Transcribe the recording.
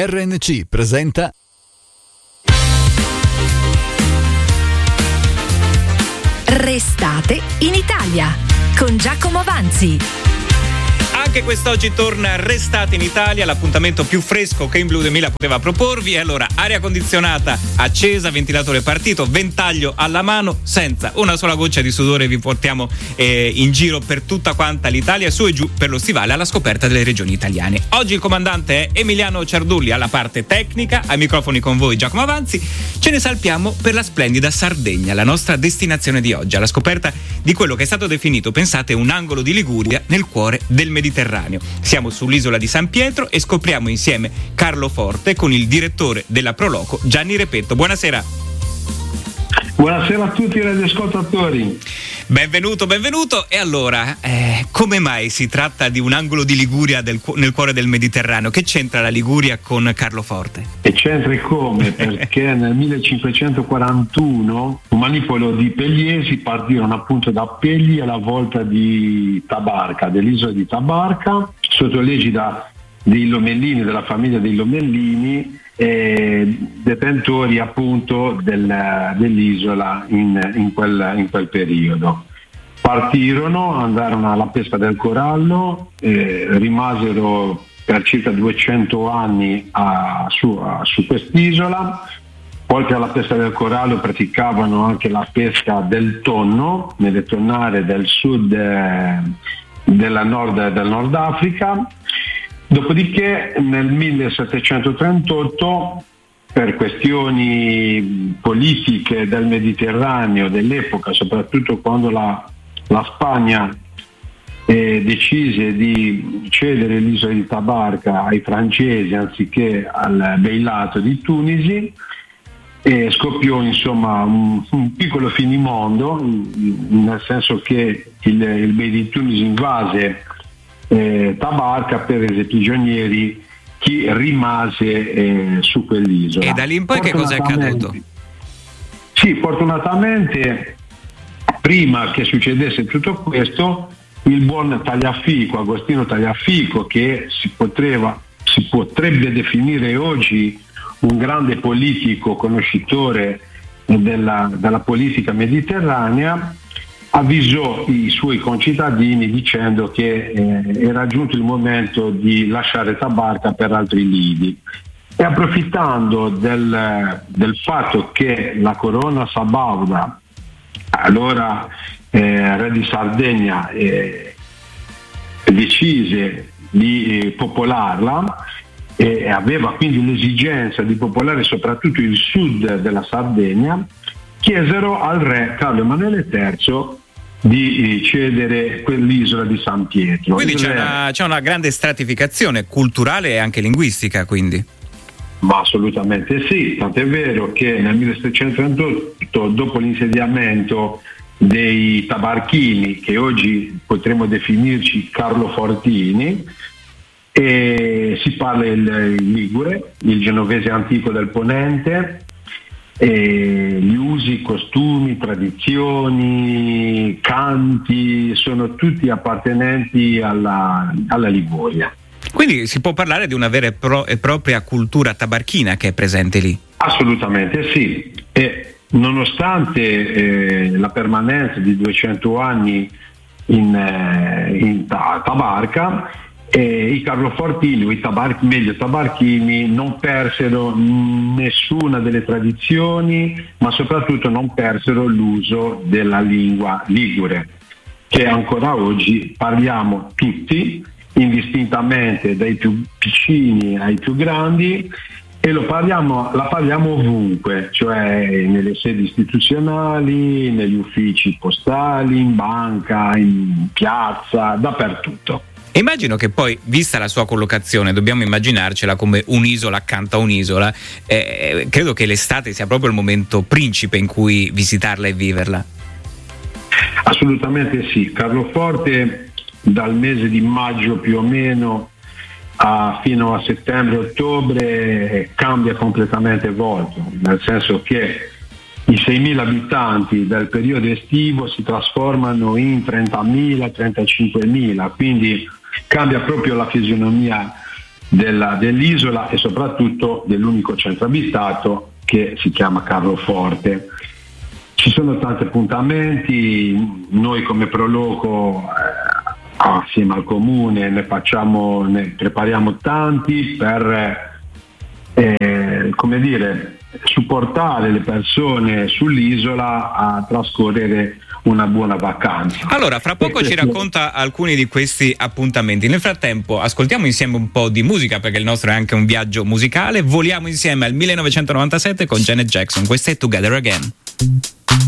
RNC presenta Restate in Italia con Giacomo Vanzi. Anche quest'oggi torna Restate in Italia, l'appuntamento più fresco che In Blue 2000 poteva proporvi. E allora, aria condizionata accesa, ventilatore partito, ventaglio alla mano, senza una sola goccia di sudore vi portiamo in giro per tutta quanta l'Italia, su e giù per lo stivale alla scoperta delle regioni italiane. Oggi il comandante è Emiliano Ciardulli alla parte tecnica, ai microfoni con voi Giacomo Avanzi. Ce ne salpiamo per la splendida Sardegna, la nostra destinazione di oggi, alla scoperta di quello che è stato definito, pensate, un angolo di Liguria nel cuore del Mediterraneo. Siamo sull'isola di San Pietro e scopriamo insieme Carlo Forte con il direttore della Proloco Gianni Repetto. Buonasera. Buonasera a tutti i radioascoltatori. Benvenuto. E allora, come mai si tratta di un angolo di Liguria nel cuore del Mediterraneo? Che c'entra la Liguria con Carlo Forte? E c'entra e come? Perché nel 1541 un manipolo di Pegliesi partirono appunto da Pegli alla volta di Tabarca, dell'isola di Tabarca, sotto l'egida dei Lomellini, della famiglia dei Lomellini, detentori appunto dell'isola in quel periodo. Partirono, andarono alla pesca del corallo, rimasero per circa 200 anni su quest'isola. Oltre alla pesca del corallo praticavano anche la pesca del tonno nelle tonnare del sud del Nord Africa. Dopodiché nel 1738, per questioni politiche del Mediterraneo dell'epoca, soprattutto quando la Spagna decise di cedere l'isola di Tabarca ai francesi anziché al Beilato di Tunisi, scoppiò insomma un piccolo finimondo, nel senso che il Bey di Tunisi invase Tabarca, prese prigionieri chi rimase su quell'isola. E da lì in poi che cosa è accaduto? Sì, fortunatamente prima che succedesse tutto questo, il buon Tagliafico, Agostino Tagliafico, che si potrebbe definire oggi un grande politico conoscitore della politica mediterranea, avvisò i suoi concittadini dicendo che era giunto il momento di lasciare Tabarca per altri lidi, e approfittando del fatto che la corona sabauda, allora re di Sardegna, decise di popolarla e aveva quindi l'esigenza di popolare soprattutto il sud della Sardegna, chiesero al re Carlo Emanuele III di cedere quell'isola di San Pietro. Quindi c'è una grande stratificazione culturale e anche linguistica, quindi. Ma assolutamente sì, tant'è vero che nel 1738, dopo l'insediamento dei Tabarchini, che oggi potremmo definirci Carlofortini, si parla il ligure, il genovese antico del Ponente, gli usi, costumi, tradizioni, canti sono tutti appartenenti alla Liguria. Quindi si può parlare di una vera e propria cultura tabarchina che è presente lì? Assolutamente sì, e nonostante la permanenza di 200 anni in Tabarca, i Carlofortini o meglio Tabarchini non persero nessuna delle tradizioni, ma soprattutto non persero l'uso della lingua ligure, che ancora oggi parliamo tutti, indistintamente dai più piccini ai più grandi, e la parliamo ovunque, cioè nelle sedi istituzionali, negli uffici postali, in banca, in piazza, dappertutto. Immagino che poi, vista la sua collocazione, dobbiamo immaginarcela come un'isola accanto a un'isola. Credo che l'estate sia proprio il momento principe in cui visitarla e viverla. Assolutamente sì. Carloforte dal mese di maggio più o meno fino a settembre-ottobre cambia completamente volto, nel senso che i 6.000 abitanti del periodo estivo si trasformano in 30.000, 35.000, quindi cambia proprio la fisionomia dell'isola e soprattutto dell'unico centro abitato che si chiama Carloforte. Ci sono tanti appuntamenti, noi come Proloco assieme al comune ne prepariamo tanti per supportare le persone sull'isola a trascorrere una buona vacanza. Allora, fra poco ci racconta alcuni di questi appuntamenti. Nel frattempo ascoltiamo insieme un po' di musica, perché il nostro è anche un viaggio musicale. Voliamo insieme al 1997 con Janet Jackson. Questa è Together Again.